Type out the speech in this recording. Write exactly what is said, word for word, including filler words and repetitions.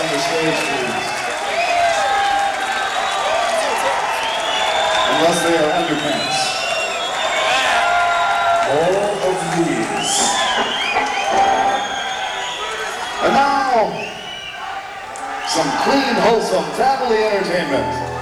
on the stage, please. Unless they are underpants. All of these. And now, some clean, wholesome family entertainment.